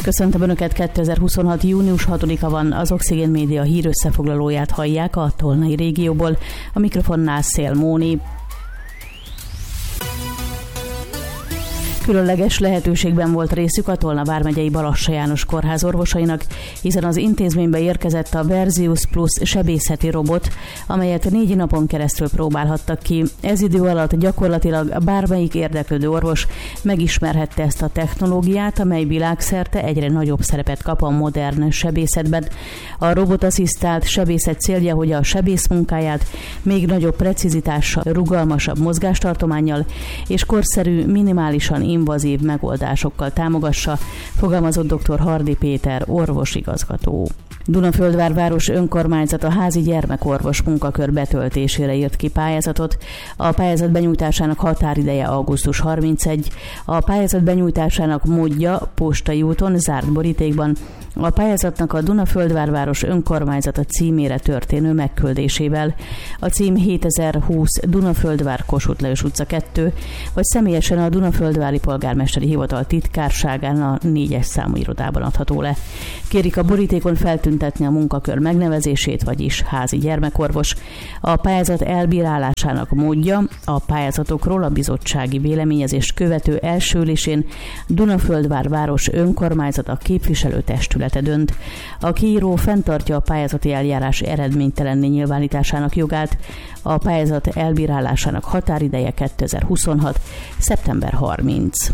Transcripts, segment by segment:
Köszöntöm Önöket, 2026. június 6-a van, az Oxigén Média hírösszefoglalóját hallják a Tolnai régióból, a mikrofonnál Szél Móni. Különleges lehetőségben volt részük a Tolna vármegyei Balassa János Kórház orvosainak, hiszen az intézménybe érkezett a Verzius Plus sebészeti robot, amelyet 4 napon keresztül próbálhattak ki. Ez idő alatt gyakorlatilag bármelyik érdeklődő orvos megismerhette ezt a technológiát, amely világszerte egyre nagyobb szerepet kap a modern sebészetben. A robotasszisztált sebészet célja, hogy a sebész munkáját még nagyobb precizitással, rugalmasabb mozgástartománnyal és korszerű, minimálisan invazív megoldásokkal támogassa, fogalmazott dr. Hardy Péter, orvosigazgató. Dunaföldvár város önkormányzata házi gyermekorvos munkakör betöltésére írt ki pályázatot. A pályázat benyújtásának határideje augusztus 31. A pályázat benyújtásának módja postai úton, zárt borítékban, a pályázatnak a Dunaföldvár város önkormányzata címére történő megküldésével. A cím 7020 Dunaföldvár Kossuth Lajos utca 2, vagy személyesen a Dunaföldvári Polgármesteri Hivatal titkárságán a 4-es számú irodában adható le. Kérik a borítékon feltüntetni a munkakör megnevezését, vagyis házi gyermekorvos. A pályázat elbírálásának módja a pályázatokról a bizottsági véleményezést követő első ülésén Dunaföldvár város önkormányzata képviselőtestülete dönt. A kiíró fenntartja a pályázati eljárás eredménytelenné nyilvánításának jogát. A pályázat elbírálásának határideje 2026. szeptember 30.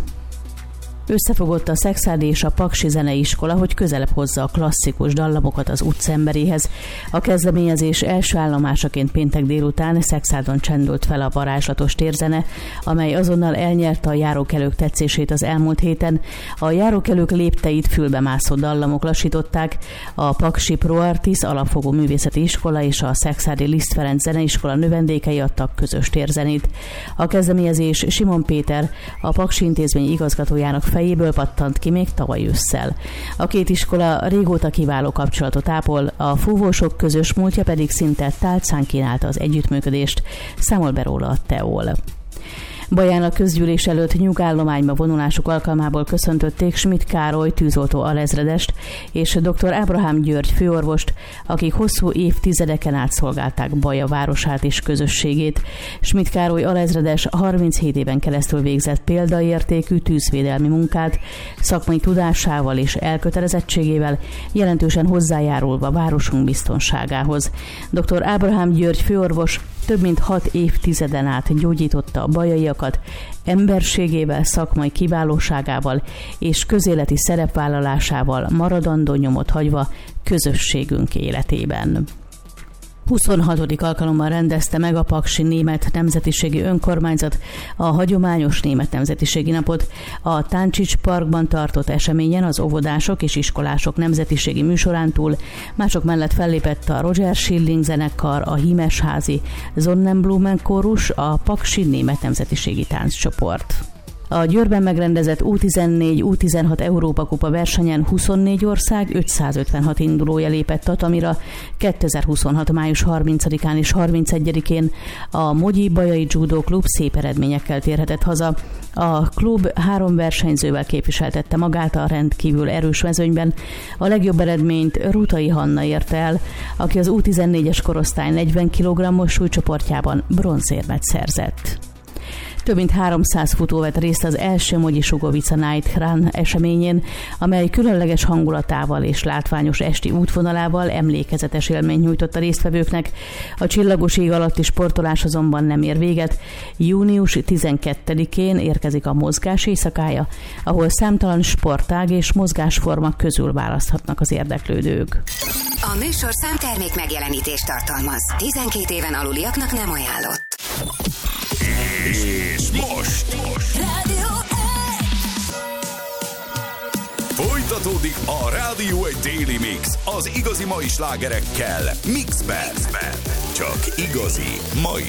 Összefogott a Szekszárdi és a Paksi Zeneiskola, hogy közelebb hozza a klasszikus dallamokat az utcaemberéhez. A kezdeményezés első állomásaként péntek délután Szekszárdon csendült fel a varázslatos térzene, amely azonnal elnyerte a járókelők tetszését az elmúlt héten. A járókelők lépteit fülbemászó dallamok lassították. A Paksi Pro Artis alapfogó művészeti iskola és a Szekszárdi Liszt Ferenc zeneiskola növendékei adtak közös térzenét. A kezdeményezés Simon Péter, a Paksi intézmény igazgatójának fejéből pattant ki még tavaly ősszel. A két iskola régóta kiváló kapcsolatot ápol, a fúvósok közös múltja pedig szinte tálcán kínálta az együttműködést, számol be róla a Teol. Baján a közgyűlés előtt nyugállományba vonulásuk alkalmából köszöntötték Schmidt Károly tűzoltó alezredest és dr. Ábrahám György főorvost, akik hosszú évtizedeken át szolgálták Baja városát és közösségét. Schmidt Károly alezredes 37 éven keresztül végzett példaértékű tűzvédelmi munkát, szakmai tudásával és elkötelezettségével, jelentősen hozzájárulva városunk biztonságához. Dr. Ábrahám György főorvos több mint 6 évtizeden át gyógyította a bajaiakat, emberségével, szakmai kiválóságával és közéleti szerepvállalásával maradandó nyomot hagyva közösségünk életében. 26. alkalommal rendezte meg a Paksi Német Nemzetiségi Önkormányzat a hagyományos német nemzetiségi napot. A Táncsics Parkban tartott eseményen az óvodások és iskolások nemzetiségi műsorán túl mások mellett fellépett a Roger Schilling zenekar, a Hímesházi Sonnenblumen kórus, a Paksi Német Nemzetiségi Tánccsoport. A Győrben megrendezett U14-U16 Európa-kupa versenyen 24 ország 556 indulója lépett tatamira 2026. május 30-án és 31-én. A Mogyi Bajai Judo Klub szép eredményekkel térhetett haza. A klub 3 versenyzővel képviseltette magát a rendkívül erős mezőnyben. A legjobb eredményt Rutai Hanna érte el, aki az U14-es korosztály 40 kg-os súlycsoportjában bronzérmet szerzett. Több mint 300 futó vett részt az első Mogyi Sugovica Night Run eseményén, amely különleges hangulatával és látványos esti útvonalával emlékezetes élményt nyújtott a résztvevőknek. A csillagos ég alatti sportolás azonban nem ér véget. Június 12-én érkezik a mozgás éjszakája, ahol számtalan sportág és mozgásforma közül választhatnak az érdeklődők. A műsorszám termék megjelenítést tartalmaz. 12 éven aluliaknak nem ajánlott. És most Rádió 1! folytatódik a Rádió 1 Daily Mix az igazi mai slágerekkel Mixben. Csak igazi mai